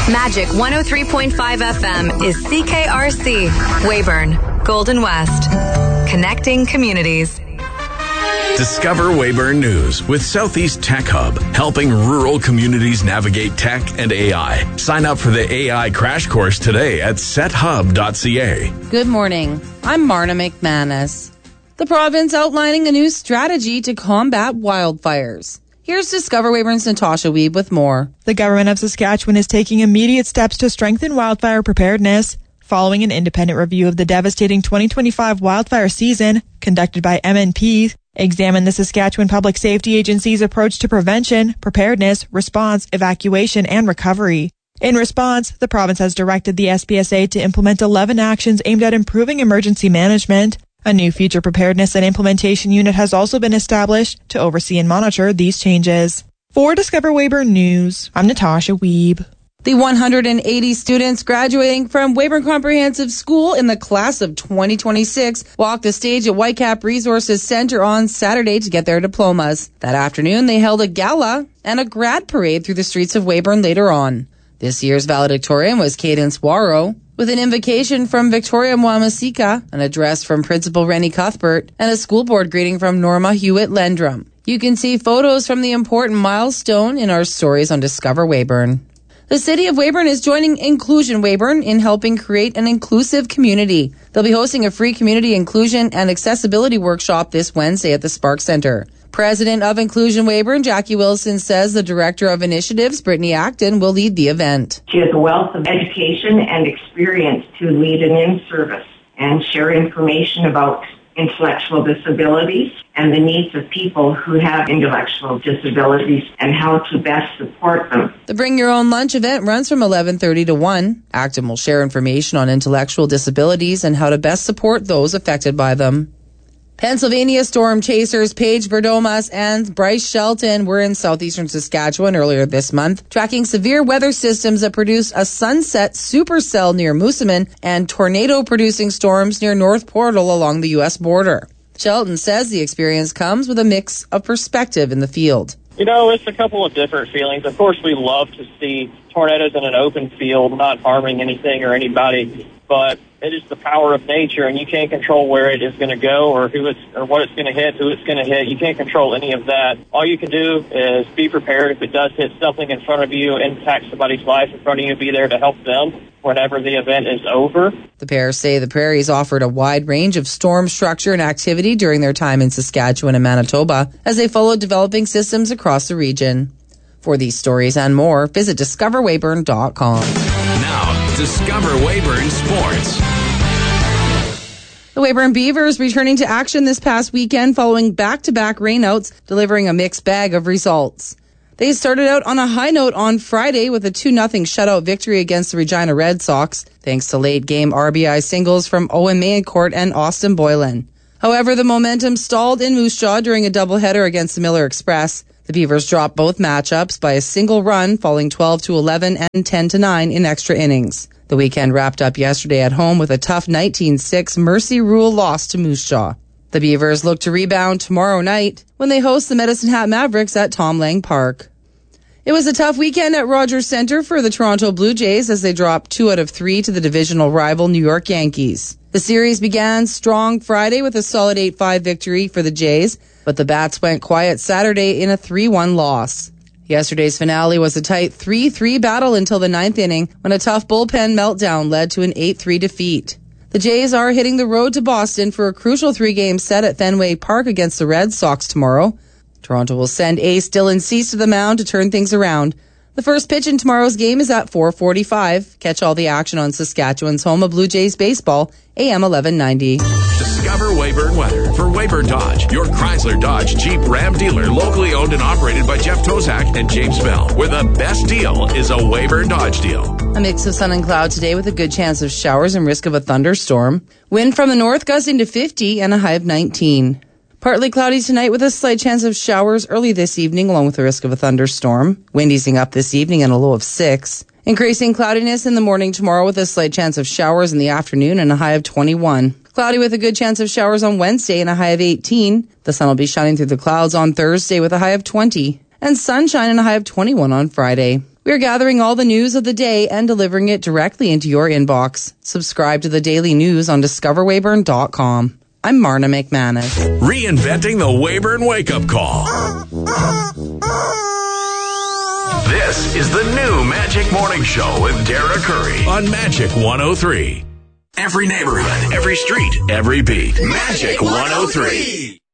Magic 103.5 FM is CKRC, Weyburn, Golden West. Connecting communities. Discover Weyburn News with Southeast Tech Hub, helping rural communities navigate tech and AI. Sign up for the AI crash course today at sethub.ca. Good morning. I'm Marna McManus. The province outlining a new strategy to combat wildfires. Here's Discover Weyburn's Natasha Wiebe with more. The government of Saskatchewan is taking immediate steps to strengthen wildfire preparedness. Following an independent review of the devastating 2025 wildfire season conducted by MNP, examined the Saskatchewan Public Safety Agency's approach to prevention, preparedness, response, evacuation, and recovery. In response, the province has directed the SPSA to implement 11 actions aimed at improving emergency management. A new future preparedness and implementation unit has also been established to oversee and monitor these changes. For Discover Weyburn News, I'm Natasha Wiebe. The 180 students graduating from Weyburn Comprehensive School in the class of 2026 walked the stage at Whitecap Resources Centre on Saturday to get their diplomas. That afternoon, they held a gala and a grad parade through the streets of Weyburn later on. This year's valedictorian was Cadence Waro, with an invocation from Victoria Mwamasika, an address from Principal Rennie Cuthbert, and a school board greeting from Norma Hewitt-Lendrum. You can see photos from the important milestone in our stories on Discover Weyburn. The City of Weyburn is joining Inclusion Weyburn in helping create an inclusive community. They'll be hosting a free community inclusion and accessibility workshop this Wednesday at the Spark Centre. President of Inclusion Weyburn, Jackie Wilson, says the Director of Initiatives, Brittany Acton, will lead the event. She has a wealth of education and experience to lead an in-service and share information about intellectual disabilities and the needs of people who have intellectual disabilities and how to best support them. The Bring Your Own Lunch event runs from 11:30 to 1. Acton will share information on intellectual disabilities and how to best support those affected by them. Pennsylvania storm chasers Paige Verdomas and Bryce Shelton were in southeastern Saskatchewan earlier this month, tracking severe weather systems that produced a sunset supercell near Moosomin and tornado-producing storms near North Portal along the U.S. border. Shelton says the experience comes with a mix of perspective in the field. You know, it's a couple of different feelings. Of course, we love to see tornadoes in an open field, not harming anything or anybody, but it is the power of nature, and you can't control where it is going to go or what it's going to hit, who it's going to hit. You can't control any of that. All you can do is be prepared. If it does hit something in front of you, impact somebody's life in front of you, be there to help them whenever the event is over. The pair say the Prairies offered a wide range of storm structure and activity during their time in Saskatchewan and Manitoba as they followed developing systems across the region. For these stories and more, visit discoverweyburn.com. Now, Discover Weyburn Sports. The Weyburn Beavers returning to action this past weekend following back-to-back rainouts, delivering a mixed bag of results. They started out on a high note on Friday with a 2-0 shutout victory against the Regina Red Sox, thanks to late-game RBI singles from Owen Mayencourt and Austin Boylan. However, the momentum stalled in Moose Jaw during a doubleheader against the Miller Express. The Beavers dropped both matchups by a single run, falling 12-11 and 10-9 in extra innings. The weekend wrapped up yesterday at home with a tough 19-6 Mercy Rule loss to Moose Jaw. The Beavers look to rebound tomorrow night when they host the Medicine Hat Mavericks at Tom Lang Park. It was a tough weekend at Rogers Centre for the Toronto Blue Jays as they dropped 2 out of 3 to the divisional rival New York Yankees. The series began strong Friday with a solid 8-5 victory for the Jays, but the Bats went quiet Saturday in a 3-1 loss. Yesterday's finale was a tight 3-3 battle until the 9th inning when a tough bullpen meltdown led to an 8-3 defeat. The Jays are hitting the road to Boston for a crucial 3-game set at Fenway Park against the Red Sox tomorrow. Toronto will send ace Dylan Cease to the mound to turn things around. The first pitch in tomorrow's game is at 4:45. Catch all the action on Saskatchewan's home of Blue Jays baseball, AM 1190. Discover Weyburn weather for Weyburn Dodge, your Chrysler Dodge Jeep Ram dealer, locally owned and operated by Jeff Tozak and James Bell, where the best deal is a Weyburn Dodge deal. A mix of sun and cloud today with a good chance of showers and risk of a thunderstorm. Wind from the north gusting to 50 and a high of 19. Partly cloudy tonight with a slight chance of showers early this evening along with the risk of a thunderstorm. Wind easing up this evening and a low of 6. Increasing cloudiness in the morning tomorrow with a slight chance of showers in the afternoon and a high of 21. Cloudy with a good chance of showers on Wednesday and a high of 18. The sun will be shining through the clouds on Thursday with a high of 20. And sunshine and a high of 21 on Friday. We're gathering all the news of the day and delivering it directly into your inbox. Subscribe to the daily news on discoverwayburn.com. I'm Marna McManus. Reinventing the Weyburn Wake-Up Call. This is the new Magic Morning Show with Dara Curry on Magic 103. Every neighborhood, every street, every beat. Magic 103.